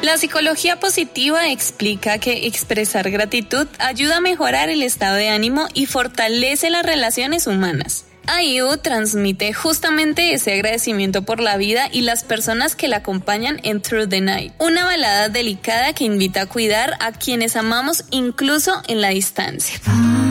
La psicología positiva explica que expresar gratitud ayuda a mejorar el estado de ánimo y fortalece las relaciones humanas. IU transmite justamente ese agradecimiento por la vida y las personas que la acompañan en Through the Night, una balada delicada que invita a cuidar a quienes amamos incluso en la distancia.